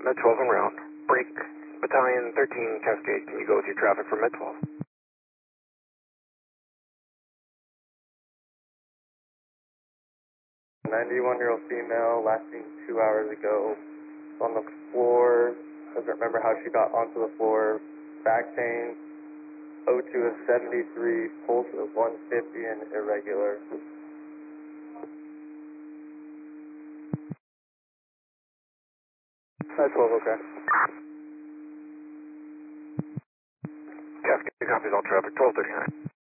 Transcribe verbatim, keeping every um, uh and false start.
Med twelve en route. Break. Battalion thirteen Cascade, can you go with your traffic for Med twelve? ninety-one-year-old female, last seen two hours ago, on the floor. Doesn't remember how she got onto the floor. Back pain, O two of seventy-three, pulse of one fifty, and irregular. Med twelve, okay. Cascade copies all traffic, twelve thirty-nine.